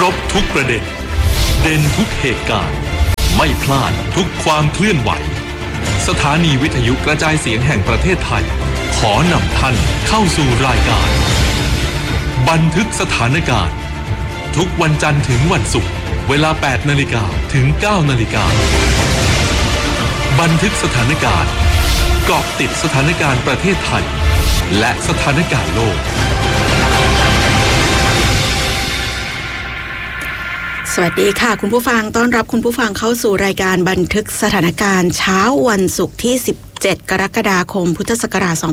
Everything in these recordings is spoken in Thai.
รบทุกประเด็นเด่นทุกเหตุการณ์ไม่พลาดทุกความเคลื่อนไหวสถานีวิทยุกระจายเสียงแห่งประเทศไทยขอนำท่านเข้าสู่รายการบันทึกสถานการณ์ทุกวันจันทร์ถึงวันศุกร์เวลา 8 นาฬิกาถึง 9 นาฬิกาบันทึกสถานการณ์เกาะติดสถานการณ์ประเทศไทยและสถานการณ์โลกสวัสดีค่ะคุณผู้ฟังต้อนรับคุณผู้ฟังเข้าสู่รายการบันทึกสถานการณ์เช้าวันศุกร์ที่17กรกฎาคมพุทธศักราช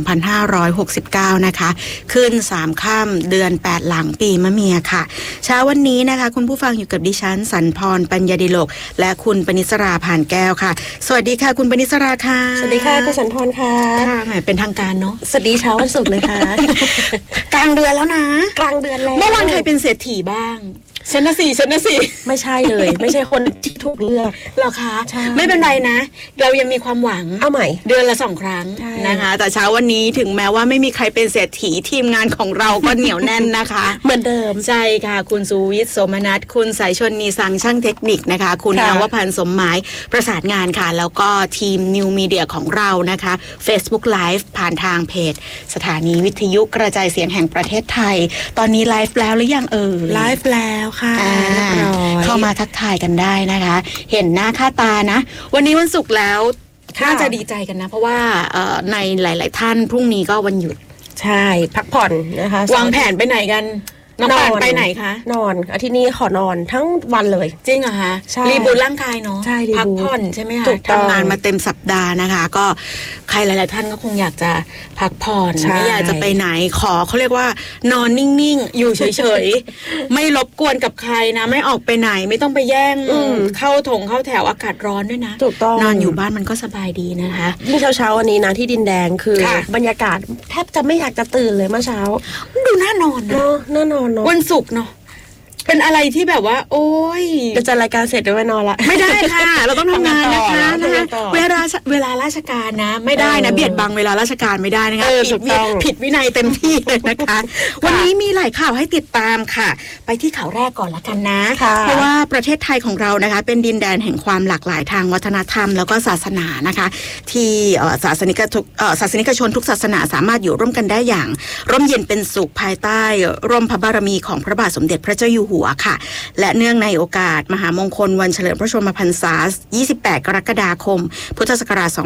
2569นะคะขึ้น3ค่ำเดือน8หลังปีมะเมียค่ะเช้าวันนี้นะคะคุณผู้ฟังอยู่กับดิฉันสันพรปัญญาดิโลกและคุณปณิสราผ่านแก้วค่ะสวัสดีค่ะคุณปณิสราค่ะสวัสดีค่ะคุณสันพรค่ะค่ะแหมเป็นทางการเนาะสวัสดีเช้าวันศุกร์เลยค่ะกลางเดือนแล้วนะกลางเดือนแล้วเมื่อวานใครเป็นเศรษฐีบ้างฉันนะสิไม่ใช่เลย ไม่ใช่คนที่ถูกเลือกหรอคะไม่เป็นไรนะเรายังมีความหวังเอาใหม่เดือนละ2ครั้งนะคะแต่เช้าวันนี้ถึงแม้ว่าไม่มีใครเป็นเศรษฐีทีมงานของเราก็เหนียวแน่นนะคะเหมือนเดิมใช่ค่ะคุณสุวิทย์โสมนัสคุณสายชนนีสังช่างเทคนิคนะคะคุณนวพันธ์สมหมายประสานงานค่ะแล้วก็ทีมนิวมีเดียของเรานะคะ Facebook Live ผ่านทางเพจสถานีวิทยุกระจายเสียงแห่งประเทศไทยตอนนี้ไลฟ์แล้วหรือยังไลฟ์แล้วค่ะเข้ามาทักทายกันได้นะคะเห็นหน้าค่าตานะวันนี้วันศุกร์แล้วน่าจะดีใจกันนะเพราะว่าในหลายๆท่านพรุ่งนี้ก็วันหยุดใช่พักผ่อนนะคะวางแผนไปไหนกันน้องปานไปไหนคะนอนอาทิตย์นี้ขอนอนทั้งวันเลยจริงเหรอคะรีบูทร่างกายเนาะพักผ่อนใช่ไหมคะทำงานมาเต็มสัปดาห์นะคะก็ใครหลายๆท่านก็คงอยากจะพักผ่อนไม่อยากจะไปไหนขอเขาเรียกว่านอนนิ่งๆอยู่เฉยๆไม่รบกวนกับใครนะไม่ออกไปไหนไม่ต้องไปแย่งเข้าแถวอากาศร้อนด้วยนะถูกต้องนอนอยู่บ้านมันก็สบายดีนะคะนี่เช้าวันนี้นะที่ดินแดงคือบรรยากาศแทบจะไม่อยากจะตื่นเลยเมื่อเช้าดูน่านอนเนาะน่านอนวันศุกร์เนาะเป็นอะไรที่แบบว่าโอ๊ยจะรายการเสร็จแล้วไม่นอนละไม่ได้ค่ะเราต้องทำงานนะคะเวลาราชการนะไม่ได้นะเบียดบังเวลาราชการไม่ได้นะคะผิดวินัยเต็มที่เลยนะคะวันนี้มีหลายข่าวให้ติดตามค่ะไปที่ข่าวแรกก่อนละกันนะเพราะว่าประเทศไทยของเรานะคะเป็นดินแดนแห่งความหลากหลายทางวัฒนธรรมแล้วก็ศาสนานะคะที่ศาสนิกชนทุกศาสนาสามารถอยู่ร่วมกันได้อย่างร่มเย็นเป็นสุขภายใต้ร่มพระบารมีของพระบาทสมเด็จพระเจ้าอยู่หัวค่ะและเนื่องในโอกาสมหามงคลวันเฉลิมพระชนมพรรษา 28 กรกฎาคม พุทธศักราช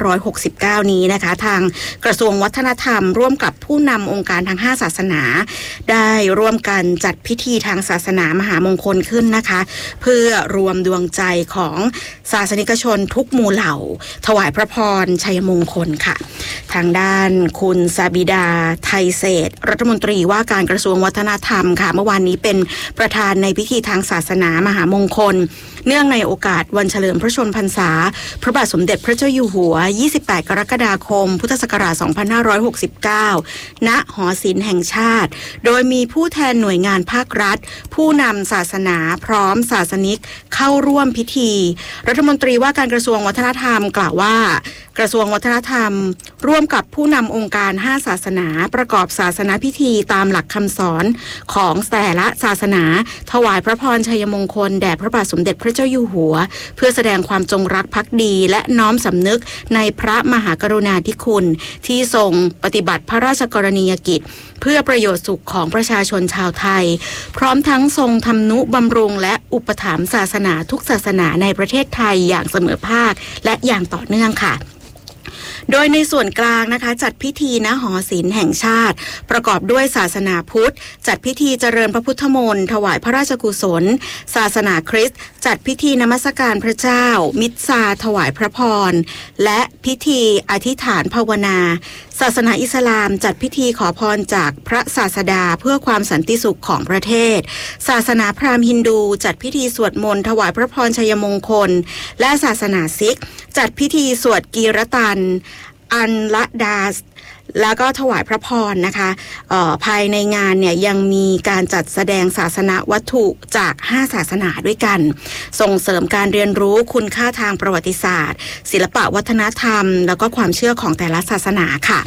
2569 นี้นะคะทางกระทรวงวัฒนธรรมร่วมกับผู้นำองค์การทาง5ศาสนาได้ร่วมกันจัดพิธีทางศาสนามหามงคลขึ้นนะคะเพื่อรวมดวงใจของศาสนิกชนทุกหมู่เหล่าถวายพระพรชัยมงคลค่ะทางด้านคุณซาบิดาไทยเศรษฐ์รัฐมนตรีว่าการกระทรวงวัฒนธรรมค่ะเมื่อวานนี้เป็นประธานในพิธีทางศาสนามหามงคลเนื่องในโอกาสวันเฉลิมพระชนมพรรษาพระบาทสมเด็จพระเจ้าอยู่หัว 28 กรกฎาคม พุทธศักราช 2569 ณ หอศิลป์แห่งชาติโดยมีผู้แทนหน่วยงานภาครัฐผู้นำศาสนาพร้อมศาสนิกเข้าร่วมพิธีรัฐมนตรีว่าการกระทรวงวัฒนธรรมกล่าวว่ากระทรวงวัฒนธรรมร่วมกับผู้นำองค์การ5ศาสนาประกอบศาสนาพิธีตามหลักคำสอนของแต่ละศาสนาถวายพระพรชัยมงคลแด่พระบาทสมเด็จพระเจ้าอยู่หัวเพื่อแสดงความจงรักภักดีและน้อมสำนึกในพระมหากรุณาธิคุณที่ทรงปฏิบัติพระราชกรณียกิจเพื่อประโยชน์สุขของประชาชนชาวไทยพร้อมทั้งทรงทำนุบำรุงและอุปถัมภ์ศาสนาทุกศาสนาในประเทศไทยอย่างเสมอภาคและอย่างต่อเนื่องค่ะโดยในส่วนกลางนะคะจัดพิธีณหอศิลป์แห่งชาติประกอบด้วยศาสนาพุทธจัดพิธีเจริญพระพุทธมนต์ถวายพระราชกุศลศาสนาคริสต์จัดพิธีนมัสการพระเจ้ามิสซาถวายพระพรและพิธีอธิษฐานภาวนาศาสนาอิสลามจัดพิธีขอพรจากพระศาสดาเพื่อความสันติสุขของประเทศศาสนาพราหมณ์ฮินดูจัดพิธีสวดมนต์ถวายพระพรชัยมงคลและศาสนาซิกจัดพิธีสวดกีรตันอันละดาสแล้วก็ถวายพระพรนะคะภายในงานเนี่ยยังมีการจัดแสดงศาสนวัตถุจาก5ศาสนาด้วยกันส่งเสริมการเรียนรู้คุณค่าทางประวัติศาสตร์ศิลปะวัฒนธรรมแล้วก็ความเชื่อของแต่ละศาสนาค่ะ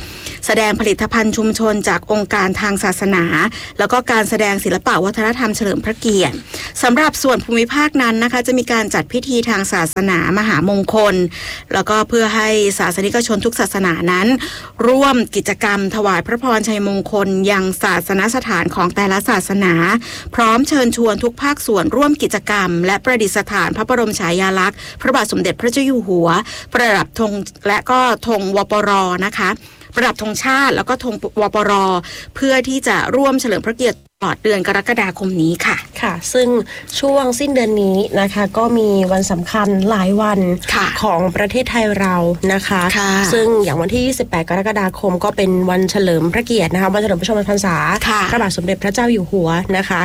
แสดงผลิตภัณฑ์ชุมชนจากองค์การทางศาสนาแล้วก็การแสดงศิลปะวัฒนธรรมเฉลิมพระเกียรติสำหรับส่วนภูมิภาคนั้นนะคะจะมีการจัดพิธีทางศาสนามหามงคลแล้วก็เพื่อให้ศาสนิกชนทุกศาสนานั้นร่วมกิจกรรมถวายพระพรชัยมงคลยังศาสนสถานของแต่ละศาสนาพร้อมเชิญชวนทุกภาคส่วนร่วมกิจกรรมและประดิษฐานพระบรมฉายาลักษณ์พระบาทสมเด็จพระเจ้าอยู่หัวประดับธงและก็ธงวปร.นะคะประดับธงชาติแล้วก็ธงวปร.เพื่อที่จะร่วมเฉลิมพระเกียรติตลอดเดือนกรกฎาคมนี้ค่ะค่ะซึ่งช่วงสิ้นเดือนนี้นะคะก็มีวันสำคัญหลายวันของประเทศไทยเรานะคะซึ่งอย่างวันที่28กรกฎาคมก็เป็นวันเฉลิมพระเกียรตินะคะวันเฉลิมพระชนมพรรษาพระบาทสมเด็จพระเจ้าอยู่หัวนะคะ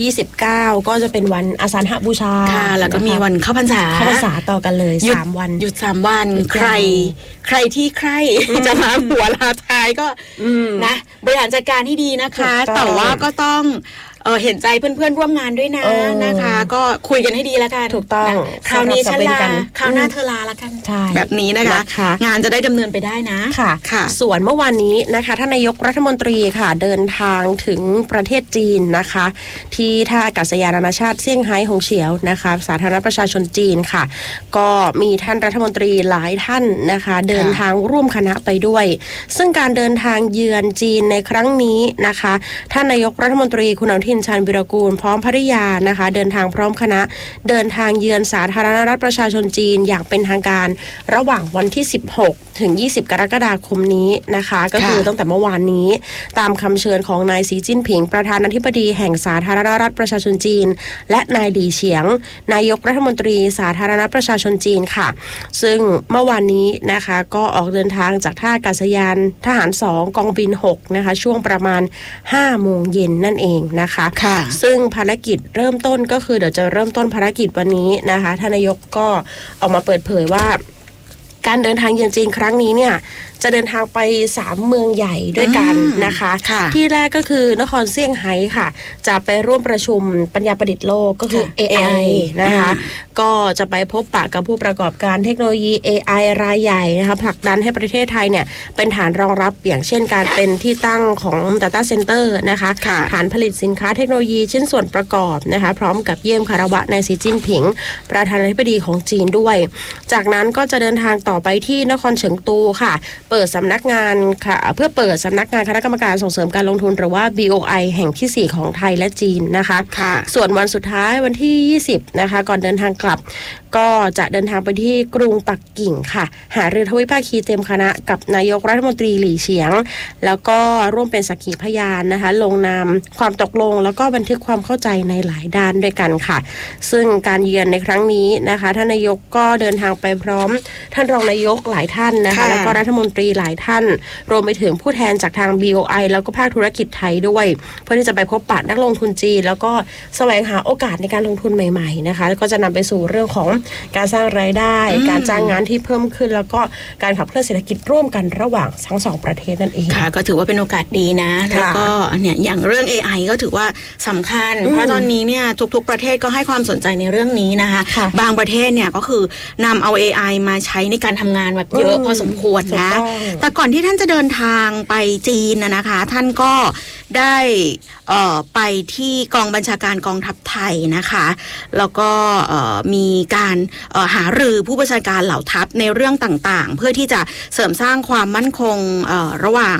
29ก็จะเป็นวันอาสาฬหบูชาแล้วก็มีวันเข้าพรรษาต่อกันเลย3วันหยุด3วันใครที่ใครจะมาหัวลาท้ายก็นะบริหารจัดการให้ดีนะคะแต่ว่าก็ต้องเห็นใจเพื่อนๆร่วมงานด้วยนะนะคะก็คุยกันให้ดีแล้วกันถูกต้องคราวนี้ฉันลาคราวหน้าเธอลาละกันแบบนี้นะคะงานจะได้ดำเนินไปได้นะค่ะส่วนเมื่อวานนี้นะคะท่านนายกรัฐมนตรีค่ะเดินทางถึงประเทศจีนนะคะที่ท่าอากาศยานนานาชาติเซี่ยงไฮ้หงเฉียวนะคะสาธารณรัฐประชาชนจีนค่ะก็มีท่านรัฐมนตรีหลายท่านนะคะเดินทางร่วมคณะไปด้วยซึ่งการเดินทางเยือนจีนในครั้งนี้นะคะท่านนายกรัฐมนตรีคุณอนุทินชาญวิรากูลพร้อมภริยานะคะเดินทางพร้อมคณะเดินทางเยือนสาธารณรัฐประชาชนจีนอย่างเป็นทางการระหว่างวันที่16ถึง20กรกฎาคมนี้นะคะก็คือตั้งแต่เมื่อวานนี้ตามคำเชิญของนายสีจิ้นผิงประธานาธิบดีแห่งสาธารณรัฐประชาชนจีนและนายดีเฉียงนายกรัฐมนตรีสาธารณรัฐประชาชนจีนค่ะซึ่งเมื่อวานนี้นะคะก็ออกเดินทางจากท่าอากาศยานทหาร2กองบิน6นะคะช่วงประมาณ 5 โมงเย็นนั่นเองนะคะซึ่งภารกิจเริ่มต้นก็คือเดี๋ยวจะเริ่มต้นภารกิจวันนี้นะคะท่านนายกก็ออกมาเปิดเผยว่าการเดินทางเยือนจีนครั้งนี้เนี่ยจะเดินทางไป3เมืองใหญ่ด้วยกันนะคะที่แรกก็คือนครเซี่ยงไฮ้ค่ะจะไปร่วมประชุมปัญญาประดิษฐ์โลกก็คือ AI นะคะก็จะไปพบปะกับผู้ประกอบการเทคโนโลยี AI รายใหญ่นะคะผลักดันให้ประเทศไทยเนี่ยเป็นฐานรองรับอย่างเช่นการเป็นที่ตั้งของ Data Center นะคะฐานผลิตสินค้าเทคโนโลยีชิ้นส่วนประกอบนะคะพร้อมกับเยี่ยมคารวะนายสีจิ้นผิงประธานาธิบดีของจีนด้วยจากนั้นก็จะเดินทางต่อไปที่นครเฉิงตูค่ะเปิดสำนักงานค่ะเพื่อเปิดสำนักงานคณะกรรมการส่งเสริมการลงทุนหรือว่า BOI แห่งที่4ของไทยและจีนนะคะส่วนวันสุดท้ายวันที่20นะคะก่อนเดินทางกลับก็จะเดินทางไปที่กรุงปักกิ่งค่ะหารือทวิภาคีเต็มคณะกับนายกรัฐมนตรีหลี่เฉียงแล้วก็ร่วมเป็นสักขีพยานนะคะลงนามความตกลงแล้วก็บันทึกความเข้าใจในหลายด้านด้วยกันค่ะซึ่งการเยือนในครั้งนี้นะคะท่านนายกก็เดินทางไปพร้อมท่านรองนายกหลายท่านนะคะแล้วก็รัฐมนตรีหลายท่านรวมไปถึงผู้แทนจากทาง BOI แล้วก็ภาคธุรกิจไทยด้วยเพื่อที่จะไปพบปะนักลงทุนจีนแล้วก็แสวงหาโอกาสในการลงทุนใหม่ๆนะคะแล้วก็จะนำไปสู่เรื่องของการสร้างรายได้การจ้างงานที่เพิ่มขึ้นแล้วก็การขับเคลื่อนเศรษฐกิจร่วมกันระหว่างทั้ง2ประเทศนั่นเองค่ะก็ถือว่าเป็นโอกาสดีนะแล้วก็เนี่ยอย่างเรื่อง AI ก็ถือว่าสำคัญเพราะตอนนี้เนี่ยทุกๆประเทศก็ให้ความสนใจในเรื่องนี้นะคะบางประเทศเนี่ยก็คือนำเอา AI มาใช้ในการทำงานแบบเยอะพอสมควรนะแต่ก่อนที่ท่านจะเดินทางไปจีนนะคะท่านก็ได้ไปที่กองบัญชาการกองทัพไทยนะคะแล้วก็มีการหารือผู้บัญชาการเหล่าทัพในเรื่องต่างๆเพื่อที่จะเสริมสร้างความมั่นคงระหว่าง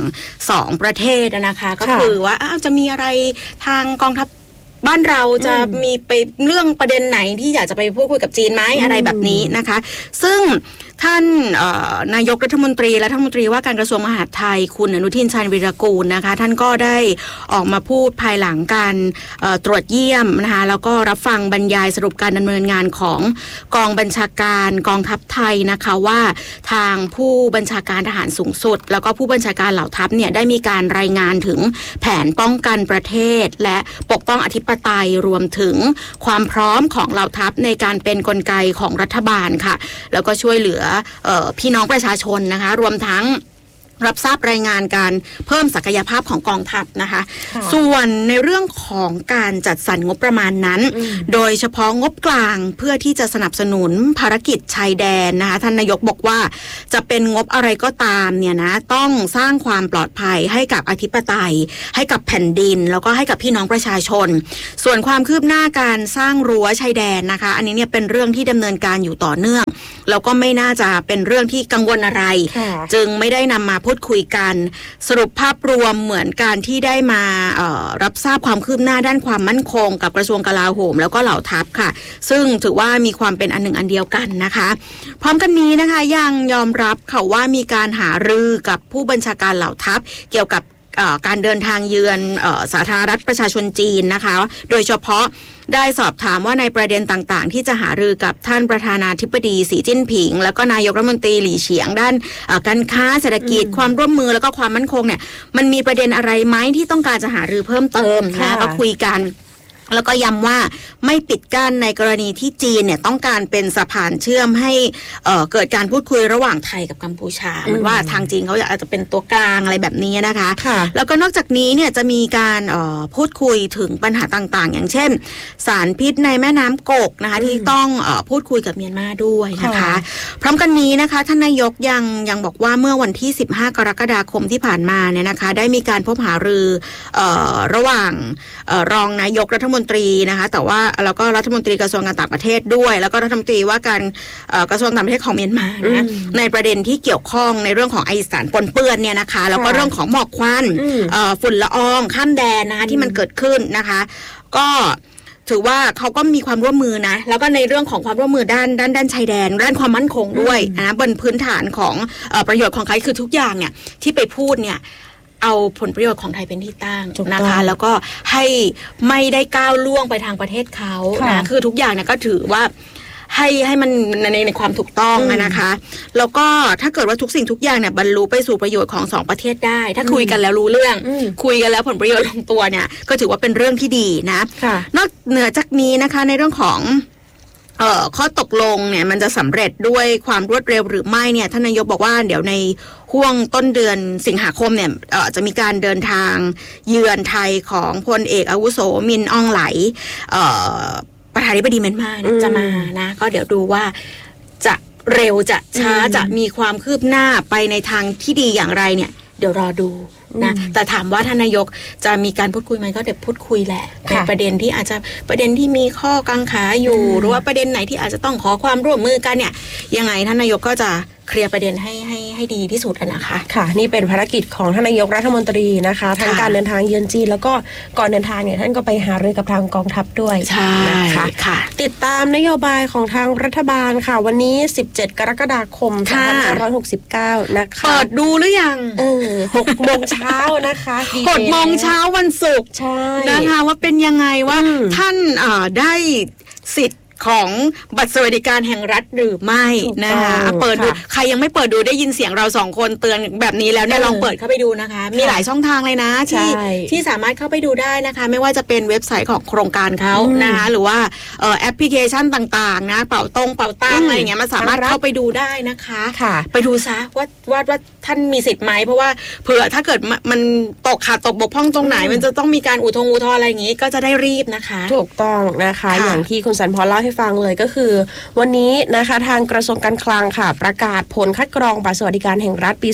2ประเทศนะคะก็คือว่าจะมีอะไรทางกองทัพบ้านเราจะมีไปเรื่องประเด็นไหนที่อยากจะไปพูดคุยกับจีนไหมอะไรแบบนี้นะคะซึ่งท่านนายกรัฐมนตรีและรัฐมนตรีว่าการกระทรวงมหาดไทยคุณอนุทินชาญวิรากูลนะคะท่านก็ได้ออกมาพูดภายหลังการตรวจเยี่ยมนะคะแล้วก็รับฟังบรรยายสรุปการดำเนินงานของกองบัญชาการกองทัพไทยนะคะว่าทางผู้บัญชาการทหารสูงสุดแล้วก็ผู้บัญชาการเหล่าทัพเนี่ยได้มีการรายงานถึงแผนป้องกันประเทศและปกป้องอธิปไตยรวมถึงความพร้อมของเหล่าทัพในการเป็นกลไกของรัฐบาลค่ะแล้วก็ช่วยเหลือพี่น้องประชาชนนะคะรวมทั้งรับทราบรายงานการเพิ่มศักยภาพของกองทัพนะคะส่วนในเรื่องของการจัดสรรงบประมาณนั้นโดยเฉพาะงบกลางเพื่อที่จะสนับสนุนภารกิจชายแดนนะคะท่านนายกบอกว่าจะเป็นงบอะไรก็ตามเนี่ยนะต้องสร้างความปลอดภัยให้กับอธิปไตยให้กับแผ่นดินแล้วก็ให้กับพี่น้องประชาชนส่วนความคืบหน้าการสร้างรั้วชายแดนนะคะอันนี้เนี่ยเป็นเรื่องที่ดำเนินการอยู่ต่อเนื่องแล้วก็ไม่น่าจะเป็นเรื่องที่กังวลอะไรจึงไม่ได้นำมาพูดคุยกันสรุปภาพรวมเหมือนการที่ได้มารับทราบความคืบหน้าด้านความมั่นคงกับกระทรวงกลาโหมแล้วก็เหล่าทัพค่ะซึ่งถือว่ามีความเป็นอันหนึ่งอันเดียวกันนะคะพร้อมกันนี้นะคะยังยอมรับค่ะว่ามีการหารือกับผู้บัญชาการเหล่าทัพเกี่ยวกับการเดินทางเยือนสาธารณรัฐประชาชนจีนนะคะโดยเฉพาะได้สอบถามว่าในประเด็นต่างๆที่จะหารือกับท่านประธานาธิบดีสีจิ้นผิงแล้วก็นายกรัฐมนตรีหลี่เฉียงด้านการค้าเศรษฐกิจความร่วมมือแล้วก็ความมั่นคงเนี่ยมันมีประเด็นอะไรไหมที่ต้องการจะหารือเพิ่มเติมนะก็คุยกันแล้วก็ย้ำว่าไม่ปิดกั้นในกรณีที่จีนเนี่ยต้องการเป็นสะพานเชื่อมให้เกิดการพูดคุยระหว่างไทยกับกัมพูชาเหมือนว่าทางจีนเขาอาจจะเป็นตัวกลางอะไรแบบนี้นะคะแล้วก็นอกจากนี้เนี่ยจะมีการพูดคุยถึงปัญหาต่างๆอย่างเช่นสารพิษในแม่น้ำกกนะคะที่ต้องพูดคุยกับเมียนมาด้วยนะคะพร้อมกันนี้นะคะท่านนายกยังบอกว่าเมื่อวันที่15กรกฎาคมที่ผ่านมาเนี่ยนะคะได้มีการพบหารือระหว่างรองนายกรัฐมนตรีนะคะแต่ว่าแล้วก็รัฐมนตรีกระทรวงการต่างประเทศด้วยแล้วก็รัฐมนตรีว่าการกระทรวงต่างประเทศของเมียนมานะในประเด็นที่เกี่ยวข้องในเรื่องของไอสารปนเปื้อนเนี่ยนะคะแล้วก็เรื่องของหมอกควันฝุ่นละอองข้ามแดนนะคะที่มันเกิดขึ้นนะคะก็ถือว่าเขาก็มีความร่วมมือนะแล้วก็ในเรื่องของความร่วมมือด้านชายแดนด้านความมั่นคงด้วยนะบนพื้นฐานของประโยชน์ของใครคือทุกอย่างเนี่ยที่ไปพูดเนี่ยเอาผลประโยชน์ของไทยเป็นที่ตั้งนะคะแล้วก็ให้ได้ก้าวล่วงไปทางประเทศเขานะคือทุกอย่างเนี่ยก็ถือว่าให้มันในความถูกต้องนะคะแล้วก็ถ้าเกิดว่าทุกสิ่งทุกอย่างเนี่ยบรรลุไปสู่ประโยชน์ของสองประเทศได้ถ้าคุยกันแล้วรู้เรื่องคุยกันแล้วผลประโยชน์ลงตัวเนี่ยก็ถือว่าเป็นเรื่องที่ดีนะนอกเหนือจากนี้นะคะในเรื่องของข้อตกลงเนี่ยมันจะสำเร็จด้วยความรวดเร็วหรือไม่เนี่ยท่านนายกบอกว่าเดี๋ยวในห่วงต้นเดือนสิงหาคมเนี่ยจะมีการเดินทางเยือนไทยของพลเอกอาวุโสมินอองไหลประธานาธิบดีเมียนมาจะมานะก็เดี๋ยวดูว่าจะเร็วจะช้าจะมีความคืบหน้าไปในทางที่ดีอย่างไรเนี่ยเดี๋ยวรอดูนะแต่ถามว่าท่านนายกจะมีการพูดคุยไหมก็เดี๋ยวพูดคุยแหละในประเด็นที่อาจจะประเด็นที่มีข้อกังขาอยู่หรือว่าประเด็นไหนที่อาจจะต้องขอความร่วมมือกันเนี่ยยังไงท่านนายกก็จะเคลียร์ประเด็นให้ดีที่สุดนะคะค่ะนี่เป็นภารกิจของท่านนายกรัฐมนตรีนะคะทั้งการเดินทางเยือนจีนแล้วก็ก่อนเดินทางเนี่ยท่านก็ไปหารือกับทางกองทัพด้วยใช่นะคะติดตามนโยบายของทางรัฐบาลค่ะวันนี้17กรกฎาคม2569นะคะเปิดดูหรือยัง 6 โมงเช้านะคะ 6 โมงเช้าวันศุกร์นะคะว่าเป็นยังไงว่าท่านได้สิทธิ์ของบัตรสวัสดิการแห่งรัฐหรือไม่นะคะเปิดดูใครยังไม่เปิดดูได้ยินเสียงเรา2คนเตือนแบบนี้แล้วเนี่ยลองเปิดเข้าไปดูนะคะมีหลายช่องทางเลยนะที่สามารถเข้าไปดูได้นะคะไม่ว่าจะเป็นเว็บไซต์ของโครงการเขานะคะหรือว่าแอปพลิเคชันต่างๆนะเป่าตั้งอะไรอย่างเงี้ยมันสามารถเข้าไปดูได้นะคะไปดูซะว่าท่านมีสิทธิ์ไหมเพราะว่าเผื่อถ้าเกิดมันตกขาดตกบกพร่องตรงไหนมันจะต้องมีการอุทธรณ์อะไรอย่างงี้ก็จะได้รีบนะคะถูกต้องนะคะอย่างที่คุณสันพรเล่าให้ฟังเลยก็คือวันนี้นะคะทางกระทรวงการคลังค่ะประกาศผลคัดกรองบัตรสวัสดิการแห่งรัฐปี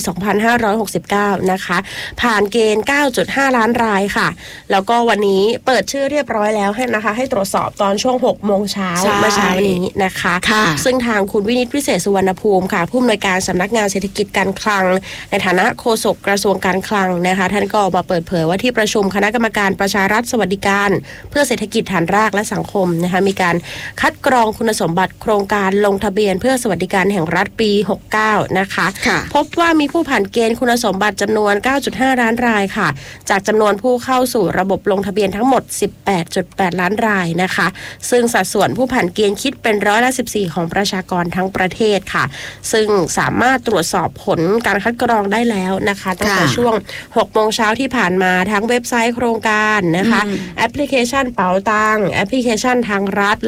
2569นะคะผ่านเกณฑ์ 9.5 ล้านรายค่ะแล้วก็วันนี้เปิดชื่อเรียบร้อยแล้วให้ตรวจสอบตอนช่วง 6 โมงเช้าเมื่อเช้านี้นะคะซึ่งทางคุณวินิตวิเศษสุวรรณภูมิค่ะผู้อำนวยการสำนักงานเศรษฐกิจการคลังในฐานะโฆษกกระทรวงการคลังนะคะท่านก็มาเปิดเผยว่าที่ประชุมคณะกรรมการประชารัฐสวัสดิการเพื่อเศรษฐกิจฐานรากและสังคมนะคะมีการคัดกรองคุณสมบัติโครงการลงทะเบียนเพื่อสวัสดิการแห่งรัฐปี69นะคะพบว่ามีผู้ผ่านเกณฑ์คุณสมบัติจำนวน 9.5 ล้านรายค่ะจากจำนวนผู้เข้าสู่ระบบลงทะเบียนทั้งหมด 18.8 ล้านรายนะคะซึ่งสัดส่วนผู้ผ่านเกณฑ์คิดเป็น14%ของประชากรทั้งประเทศค่ะซึ่งสามารถตรวจสอบผลการคัดกรองได้แล้วนะคะตั้งแต่ช่วง 6 โมงเช้าที่ผ่านมาทั้งเว็บไซต์โครงการนะคะแอปพลิเคชันเป๋าตังแอปพลิเคชันทางรัฐแล้วก็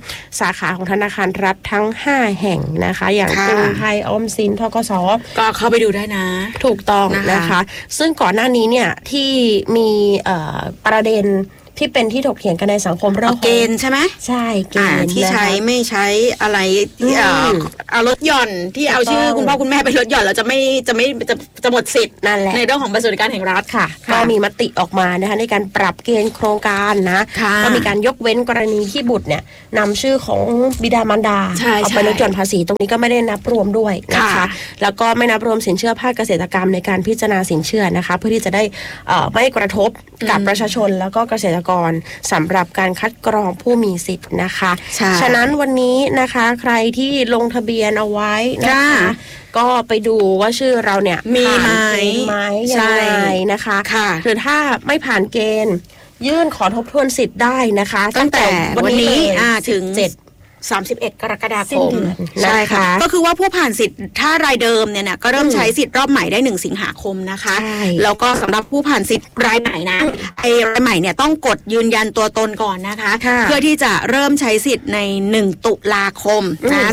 สาขาของธนาคารรัฐทั้ง5แห่งนะคะอย่างกรุงไทยออมสินธกส. ก็เข้าไปดูได้นะถูกต้องนะคะซึ่งก่อนหน้านี้เนี่ยที่มีประเด็นที่เป็นที่ถกเถียงกันในสังคมเรื่องเกณฑ์ใช่ไหมใช่เกณฑ์ที่ใช้ไม่ใช้อะไรเอาลดหย่อนที่เอาชื่อคุณพ่อคุณแม่ไปลดหย่อนแล้วจะหมดสิทธิ์นั่นแหละในเรื่องของบัตรสวัสดิการแห่งรัฐค่ะก็มีมติออกมานะคะในการปรับเกณฑ์โครงการนะก็มีการยกเว้นกรณีที่บุตรเนี่ยนำชื่อของบิดามารดาเอาไปลดหย่อนภาษีตรงนี้ก็ไม่ได้นับรวมด้วยนะคะแล้วก็ไม่นับรวมสินเชื่อภาคเกษตรกรรมในการพิจารณาสินเชื่อนะคะเพื่อที่จะได้ไม่กระทบกับประชาชนแล้วก็เกษตรกรสำหรับการคัดกรองผู้มีสิทธิ์นะคะฉะนั้นวันนี้นะคะใครที่ลงทะเบียนเอาไว้นะคะก็ไปดูว่าชื่อเราเนี่ยมีไหมยังไงนะคะหรือถ้าไม่ผ่านเกณฑ์ยื่นขอทบทวนสิทธิ์ได้นะคะตั้งแต่วันนี้ถึง 31 กรกฎาคมใช่ค่ะก็คือว่าผู้ผ่านสิทธิ์ถ้ารายเดิมเนี่ยก็เริ่มใช้สิทธิ์รอบใหม่ได้1 สิงหาคมนะคะแล้วก็สำหรับผู้ผ่านสิทธิ์รายใหม่นะรายใหม่เนี่ยต้องกดยืนยันตัวตนก่อนนะคะเพื่อที่จะเริ่มใช้สิทธิ์ใน1 ตุลาคม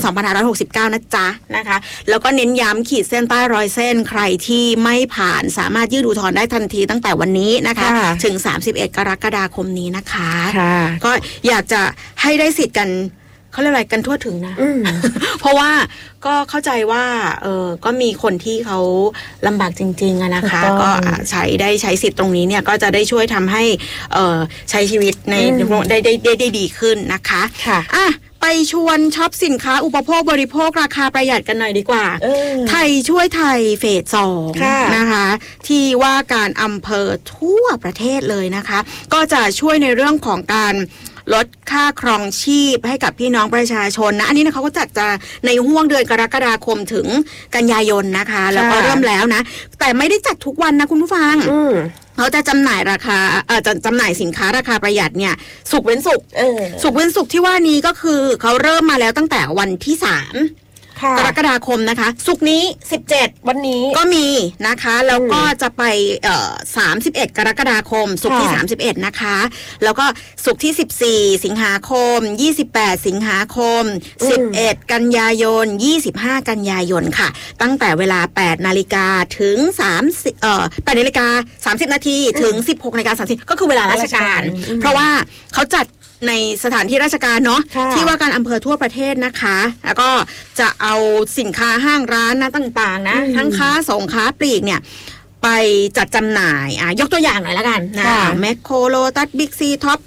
2569นะจ๊ะนะคะแล้วก็เน้นย้ำขีดเส้นใต้รอยเส้นใครที่ไม่ผ่านสามารถยื่นอุทธรณ์ได้ทันทีตั้งแต่วันนี้นะคะถึง31 กรกฎาคมนี้นะคะก็อยากจะให้ได้สิทธิ์กันเขาเรียกอะไรกันทั่วถึงนะเพราะว่าก็เข้าใจว่าก็มีคนที่เขาลำบากจริงๆนะคะก็ใช้สิทธิ์ตรงนี้เนี่ยก็จะได้ช่วยทำให้ใช้ชีวิตในได้ดีขึ้นนะคะอ่ะไปชวนช็อปสินค้าอุปโภคบริโภคราคาประหยัดกันหน่อยดีกว่าไทยช่วยไทยเฟส 2นะคะที่ว่าการอำเภอทั่วประเทศเลยนะคะก็จะช่วยในเรื่องของการลดค่าครองชีพให้กับพี่น้องประชาชนนะอันนี้นะเขาก็จัดจะในห่วงเดือนกรกฎาคมถึงกันยายนนะคะแล้วก็เริ่มแล้วนะแต่ไม่ได้จัดทุกวันนะคุณผู้ฟังเขาจะจำหน่ายจะจำหน่ายสินค้าราคาประหยัดเนี่ยศุกร์เว้นศุกร์ศุกร์เว้นศุกร์ที่ว่านี้ก็คือเขาเริ่มมาแล้วตั้งแต่วันที่3กรกฎาคมนะคะศุกร์นี้17วันนี้ก็มีนะคะแล้วก็จะไป31 กรกฎาคมศุกร์ที่31นะคะแล้วก็ศุกร์ที่14สิงหาคม28สิงหาคม11กันยายน25กันยายนค่ะตั้งแต่เวลา 8 นาฬิกาถึง8 นาฬิกา30นาทีถึง 16 นาฬิกา30ก็คือเวลาราชการเพราะว่าเขาจัดในสถานที่ราชการเนาะที่ว่าการอำเภอทั่วประเทศนะคะแล้วก็จะเอาสินค้าห้างร้านนะต่างๆนะทั้งค้าส่งค้าปลีกเนี่ยไปจัดจำหน่ายยกตัวอย่างหน่อยละกันนะแมคโครโลตัสบิ๊กซีท็อป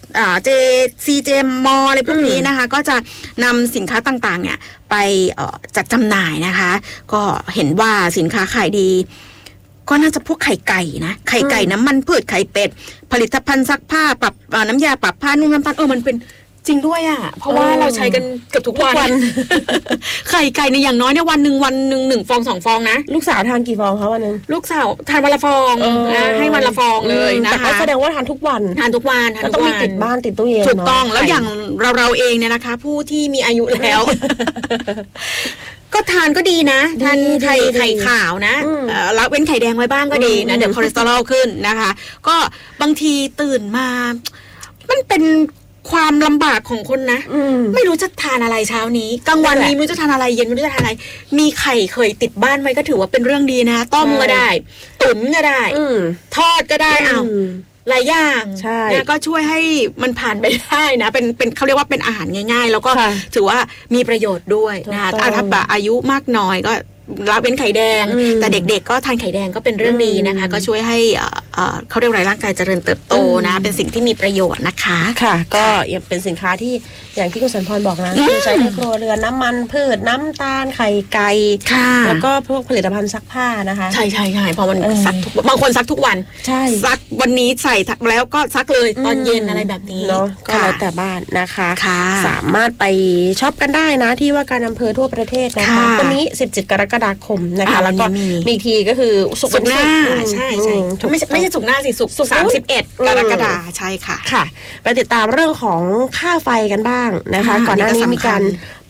CJมอลอะไรพวกนี้นะคะก็จะนำสินค้าต่างๆเนี่ยไปจัดจำหน่ายนะคะก็เห็นว่าสินค้าขายดีก็น่าจะพวกไข่ไก่นะไข่ไก่น้ำมันพืชไข่เป็ดผลิตภัณฑ์ซักผ้าปรับน้ำยาปรับผ้านุ่มน้ำตาลมันเป็นจริงด้วยอ่ะเพราะว่าเราใช้กันเกือบทุกวันไข่ไก่ในอย่างน้อยเนี่ยวันหนึ่ง1 ฟอง 2 ฟองนะลูกสาวทานกี่ฟองคะวันนึงลูกสาวทานวันละฟองนะให้วันละฟองเลยนะคะแต่ก็แสดงว่าทานทุกวันก็ต้องมีติดบ้านติดตู้เย็นถูกต้องแล้วอย่างเราเองเนี่ยนะคะผู้ที่มีอายุแล้วก็ทานก็ดีนะทานไข่ขาวนะแล้วเว้นไข่แดงไว้บ้างก็ดีนะเดี๋ยวคอเลสเตอรอลขึ้นนะคะก็บางทีตื่นมามันเป็นความลำบากของคนนะไม่รู้จะทานอะไรเช้านี้กลางวันนี้ไม่รู้จะทานอะไรเย็นไม่รู้จะทานอะไรมีไข่เคยติดบ้านไว้ก็ถือว่าเป็นเรื่องดีนะต้มก็ได้ตุ๋นก็ได้ทอดก็ได้หลายอย่างเนี่ยก็ช่วยให้มันผ่านไปได้นะเป็นเขาเรียกว่าเป็นอาหารง่ายๆแล้วก็ถือว่ามีประโยชน์ด้วยนะคะถ้าแบบอายุมากน้อยก็ละเว้นไข่แดงแต่เด็กๆก็ทานไข่แดงก็เป็นเรื่องดีนะคะก็ช่วยให้เขาเรียกว่าร่างกายเจริญเติบโตนะเป็นสิ่งที่มีประโยชน์นะคะค่ะก็ยังเป็นสินค้าที่อย่างที่คุณสันพรบอกนะใช้ในครัวเรือนน้ำมันพืชน้ำตาลไข่ไก่แล้วก็พวกผลิตภัณฑ์ซักผ้านะคะใช่เพราะมันซักบางคนซักทุกวันซักวันนี้ใส่แล้วก็ซักเลยตอนเย็นอะไรแบบนี้เนาะก็แล้วแต่บ้านนะคะสามารถไปช็อปกันได้นะที่ว่าการอำเภอทั่วประเทศนะคะวันนี้17 กรกฎาคมนะคะแล้วก็มีทีก็คือศุกร์หน้าใช่ไม่ใช่ศุกร์หน้าสิศุกร์31 กรกฎาคมใช่ค่ะไปติดตามเรื่องของค่าไฟกันบ้างนะคะก่อนหน้านี้มีการ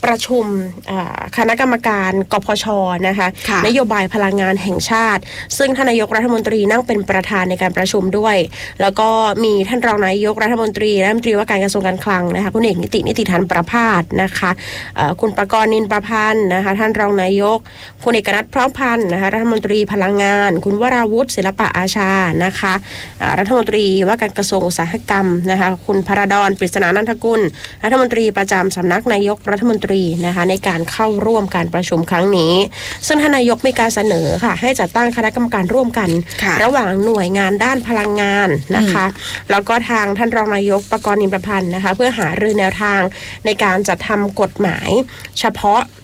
ประชุมคณะกรรมการกพช.นะคะนโยบายพลังงานแห่งชาติซึ่งท่านนายกรัฐมนตรีนั่งเป็นประธานในการประชุมด้วยแล้วก็มีท่านรองนายกรัฐมนตรีและรัฐมนตรีว่าการกระทรวงการคลังนะคะคุณเอกนิติธานประภาสนะคะคุณประกรณ์นินประพันธ์นะคะท่านรองนายกพลเอกนัทพร้อมพันธ์นะคะรัฐมนตรีพลังงานคุณวราวุฒิศิลปะอาชานะคะรัฐมนตรีว่าการกระทรวงอุตสาหกรรมนะคะคุณพระดอนปริศนานันทกุลรัฐมนตรีประจำสำนักนายกรัฐมนตรีนะคะในการเข้าร่วมการประชุมครั้งนี้ซึ่งท่านนายกมีการเสนอค่ะให้จัดตั้งคณะกรรมการร่วมกันระหว่างหน่วยงานด้านพลังงานนะคะแล้วก็ทางท่านรองนายกประกรณ์นินประพันธ์นะคะเพื่อหารือแนวทางในการจัดทำกฎหมายเฉพาะ